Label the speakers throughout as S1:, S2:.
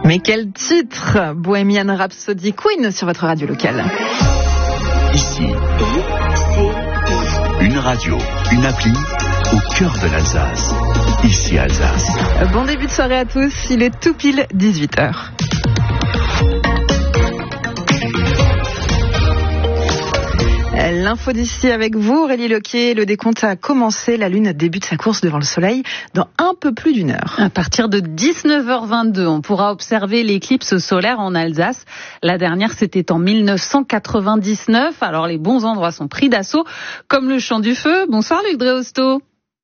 S1: Mais quel titre! Bohemian Rhapsody, Queen sur votre radio locale.
S2: Ici, une radio, une appli au cœur de l'Alsace. Ici Alsace.
S1: Bon début de soirée à tous, il est tout pile 18h. L'info d'ici avec vous, Aurélie Loquier. Le décompte a commencé. La Lune débute sa course devant le Soleil dans un peu plus d'une heure.
S3: À partir de 19h22, on pourra observer l'éclipse solaire en Alsace. La dernière, c'était en 1999. Alors, les bons endroits sont pris d'assaut, comme le Champ du Feu. Bonsoir, Luc Dreosto.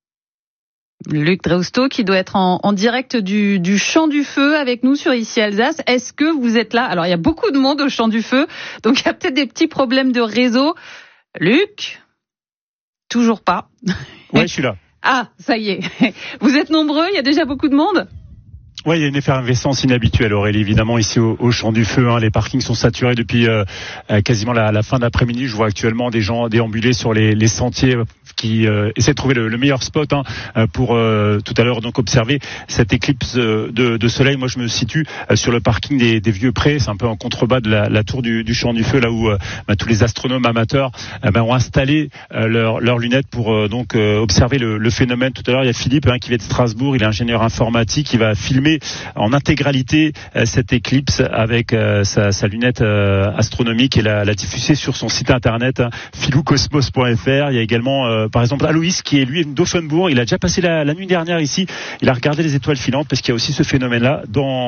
S3: Luc Dreosto qui doit être en direct du Champ du Feu avec nous sur Ici Alsace. Est-ce que vous êtes là? Alors, il y a beaucoup de monde au Champ du Feu, donc il y a peut-être des petits problèmes de réseau. Luc? Toujours pas.
S4: Ouais, je suis là.
S3: Ah, ça y est. Vous êtes nombreux? Il y a déjà beaucoup de monde?
S4: Ouais, il y a une effervescence inhabituelle, Aurélie, évidemment, ici au Champ du Feu. Les parkings sont saturés depuis quasiment la fin d'après-midi. Je vois actuellement des gens déambuler sur les sentiers qui essaient de trouver le meilleur spot pour tout à l'heure donc observer cette éclipse de soleil. Moi, je me situe sur le parking des Vieux Prés. C'est un peu en contrebas de la tour du Champ du Feu, là où tous les astronomes amateurs ont installé leurs lunettes pour donc observer le phénomène. Tout à l'heure, il y a Philippe qui vient de Strasbourg. Il est ingénieur informatique. Il va filmer en intégralité cette éclipse avec sa lunette astronomique et la diffuser sur son site internet philoukosmos.fr. Il y a également par exemple Aloïs qui est lui d'Offenbourg. Il a déjà passé la nuit dernière ici. Il a regardé les étoiles filantes parce qu'il y a aussi ce phénomène-là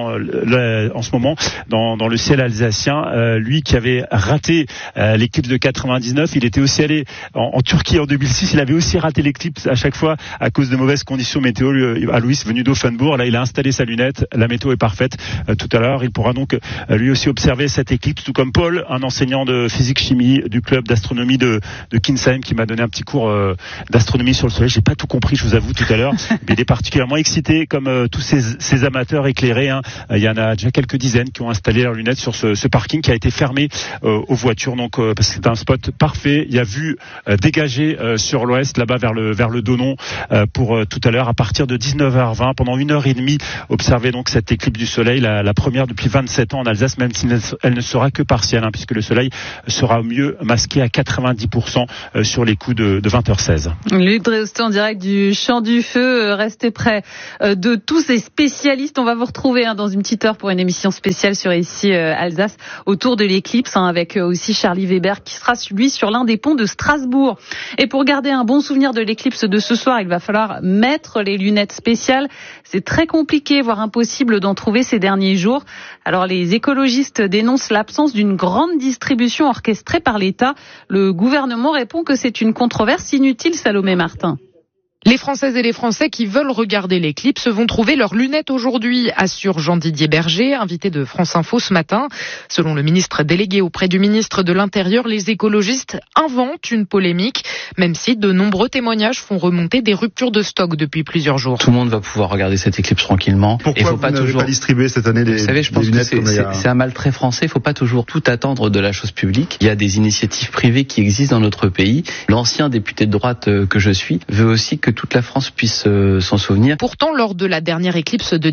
S4: en ce moment dans le ciel alsacien. Lui qui avait raté l'éclipse de 99, il était aussi allé en Turquie en 2006. Il avait aussi raté l'éclipse à chaque fois à cause de mauvaises conditions météo. Aloïs venu d'Offenbourg, là il a installé sa lunette. La météo est parfaite. Tout à l'heure, il pourra donc lui aussi observer cette éclipse, tout comme Paul, un enseignant de physique-chimie du club d'astronomie de Kinsheim, qui m'a donné un petit cours d'astronomie sur le soleil. J'ai pas tout compris, je vous avoue, tout à l'heure. Mais il est particulièrement excité, comme tous ces amateurs éclairés. Il y en a déjà quelques dizaines qui ont installé leurs lunettes sur ce parking qui a été fermé aux voitures. Donc, parce que c'est un spot parfait. Il y a vue dégagée sur l'ouest, là-bas vers le Donon, pour tout à l'heure, à partir de 19h20, pendant 1h30, observer donc cette éclipse du soleil, la première depuis 27 ans en Alsace, même si elle ne sera que partielle, puisque le soleil sera au mieux masqué à 90% sur les coups de 20h16.
S3: Luc Dreosto en direct du Champ du Feu. Restez près de tous ces spécialistes. On va vous retrouver dans une petite heure pour une émission spéciale sur Ici Alsace autour de l'éclipse, avec aussi Charlie Weber qui sera lui sur l'un des ponts de Strasbourg. Et pour garder un bon souvenir de l'éclipse de ce soir, il va falloir mettre les lunettes spéciales. C'est très compliqué, voire impossible d'en trouver ces derniers jours. Alors les écologistes dénoncent l'absence d'une grande distribution orchestrée par l'État. Le gouvernement répond que c'est une controverse inutile, Salomé Martin.
S5: Les Françaises et les Français qui veulent regarder l'éclipse vont trouver leurs lunettes aujourd'hui, assure Jean-Didier Berger, invité de France Info ce matin. Selon le ministre délégué auprès du ministre de l'Intérieur, les écologistes inventent une polémique, même si de nombreux témoignages font remonter des ruptures de stock depuis plusieurs jours.
S6: Tout le monde va pouvoir regarder cette éclipse tranquillement.
S7: Pourquoi vous n'avez pas distribué cette année des lunettes? Vous savez, je pense que
S6: c'est un mal très français. Il ne faut pas toujours tout attendre de la chose publique. Il y a des initiatives privées qui existent dans notre pays. L'ancien député de droite que je suis veut aussi que toute la France puisse s'en souvenir.
S5: Pourtant, lors de la dernière éclipse de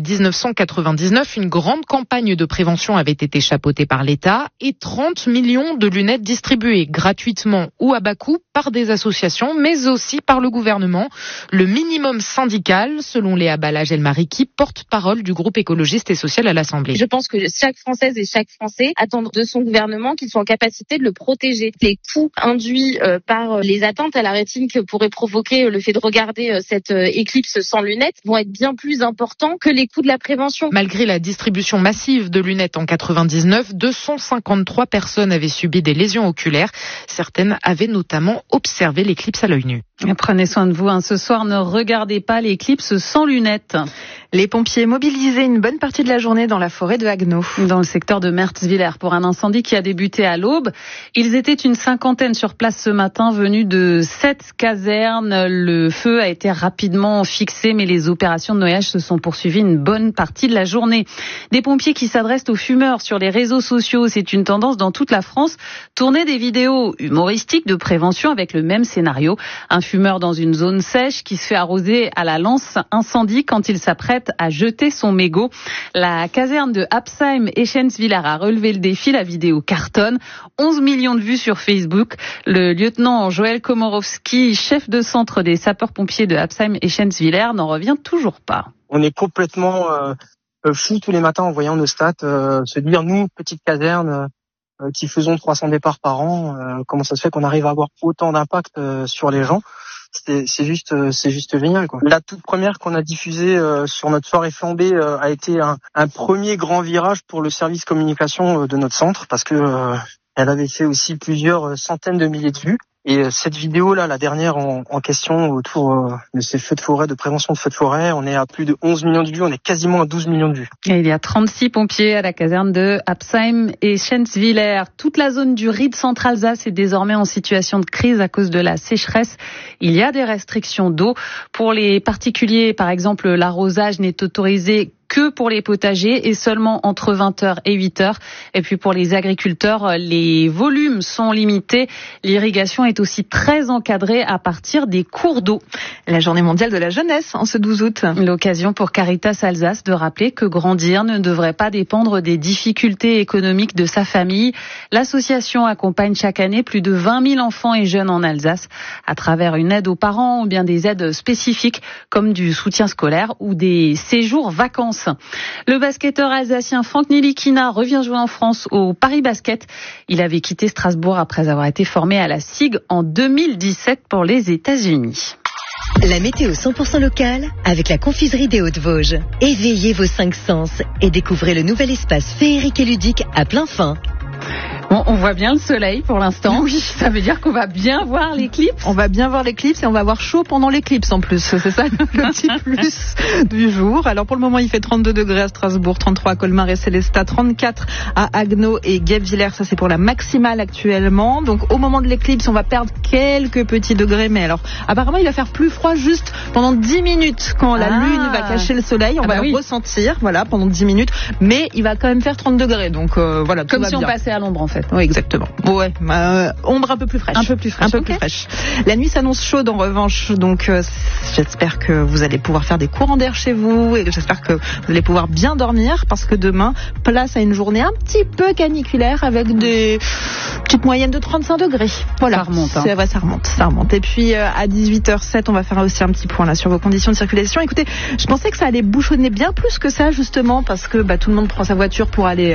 S5: 1999, une grande campagne de prévention avait été chapeautée par l'État et 30 millions de lunettes distribuées gratuitement ou à bas coût par des associations, mais aussi par le gouvernement. Le minimum syndical, selon Léa Balage-Elmariki, porte-parole du groupe écologiste et social à l'Assemblée.
S8: Je pense que chaque Française et chaque Français attendent de son gouvernement qu'il soit en capacité de le protéger. Les coûts induits par les atteintes à la rétine que pourrait provoquer le fait de regarder cette éclipse sans lunettes vont être bien plus importants que les coûts de la prévention.
S5: Malgré la distribution massive de lunettes en 99, 253 personnes avaient subi des lésions oculaires. Certaines avaient notamment observé l'éclipse à l'œil nu.
S3: Prenez soin de vous. Ce soir, ne regardez pas l'éclipse sans lunettes.
S1: Les pompiers mobilisés une bonne partie de la journée dans la forêt de Haguenau,
S3: dans le secteur de Mertzwiller, pour un incendie qui a débuté à l'aube. Ils étaient une cinquantaine sur place ce matin, venus de 7 casernes. Le feu feu a été rapidement fixé, mais les opérations de noyage se sont poursuivies une bonne partie de la journée. Des pompiers qui s'adressent aux fumeurs sur les réseaux sociaux, c'est une tendance dans toute la France. Tourner des vidéos humoristiques de prévention avec le même scénario. Un fumeur dans une zone sèche qui se fait arroser à la lance incendie quand il s'apprête à jeter son mégot. La caserne de Absheim Eschentzwiller a relevé le défi. La vidéo cartonne. 11 millions de vues sur Facebook. Le lieutenant Joël Komorowski, chef de centre des sapeurs-pompiers de Absheim Eschentzwiller, n'en revient toujours pas.
S9: On est complètement fous tous les matins en voyant nos stats, se dire nous, petite caserne, qui faisons 300 départs par an, comment ça se fait qu'on arrive à avoir autant d'impact sur les gens. C'est juste génial, quoi. La toute première qu'on a diffusée sur notre soirée flambée a été un premier grand virage pour le service communication de notre centre, parce que elle avait fait aussi plusieurs centaines de milliers de vues. Et cette vidéo-là, la dernière en question autour de ces feux de forêt, de prévention de feux de forêt, on est à plus de 11 millions de vues, on est quasiment à 12 millions de vues.
S3: Et il y a 36 pompiers à la caserne de Absheim et Eschentzwiller. Toute la zone du Ried Centre-Alsace est désormais en situation de crise à cause de la sécheresse. Il y a des restrictions d'eau. Pour les particuliers, par exemple, l'arrosage n'est autorisé que pour les potagers et seulement entre 20h et 8h. Et puis pour les agriculteurs, les volumes sont limités. L'irrigation est aussi très encadrée à partir des cours d'eau.
S1: La journée mondiale de la jeunesse en ce 12 août.
S3: L'occasion pour Caritas Alsace de rappeler que grandir ne devrait pas dépendre des difficultés économiques de sa famille. L'association accompagne chaque année plus de 20 000 enfants et jeunes en Alsace à travers une aide aux parents ou bien des aides spécifiques comme du soutien scolaire ou des séjours vacances. Le basketteur alsacien Franck Nilikina revient jouer en France au Paris Basket. Il avait quitté Strasbourg après avoir été formé à la SIG en 2017 pour les États-Unis.
S10: La météo 100% locale avec la confiserie des Hauts-de-Vosges. Éveillez vos 5 sens et découvrez le nouvel espace féerique et ludique à plein fin.
S3: Bon, on voit bien le soleil pour l'instant.
S1: Oui.
S3: Ça veut dire qu'on va bien voir l'éclipse.
S1: On va bien voir l'éclipse et on va avoir chaud pendant l'éclipse en plus. C'est ça le petit plus du jour. Alors pour le moment, il fait 32 degrés à Strasbourg, 33 à Colmar et Célestat, 34 à Haguenau et Guebwiller. Ça, c'est pour la maximale actuellement. Donc au moment de l'éclipse, on va perdre quelques petits degrés. Mais alors, apparemment, il va faire plus froid juste pendant 10 minutes quand la lune va cacher le soleil. On va le ressentir, voilà, pendant 10 minutes. Mais il va quand même faire 30 degrés. Donc voilà, tout
S3: comme
S1: va
S3: si
S1: bien.
S3: On passait à l'ombre en fait.
S1: Oui, exactement. Ouais, ombre un peu plus fraîche.
S3: Un peu plus fraîche.
S1: La nuit s'annonce chaude en revanche, donc j'espère que vous allez pouvoir faire des courants d'air chez vous et j'espère que vous allez pouvoir bien dormir parce que demain, place à une journée un petit peu caniculaire avec des petites moyennes de 35 degrés. Voilà.
S3: Ça remonte.
S1: C'est vrai, ça remonte. Et puis à 18h07, on va faire aussi un petit point là sur vos conditions de circulation. Écoutez, je pensais que ça allait bouchonner bien plus que ça justement parce que tout le monde prend sa voiture pour aller